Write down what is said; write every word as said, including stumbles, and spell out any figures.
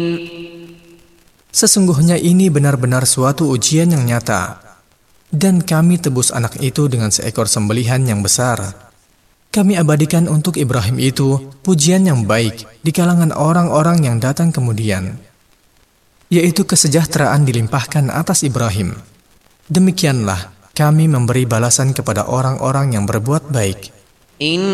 Sesungguhnya ini benar-benar suatu ujian yang nyata. Dan kami tebus anak itu dengan seekor sembelihan yang besar. Kami abadikan untuk Ibrahim itu pujian yang baik di kalangan orang-orang yang datang kemudian, yaitu kesejahteraan dilimpahkan atas Ibrahim. Demikianlah kami memberi balasan kepada orang-orang yang berbuat baik.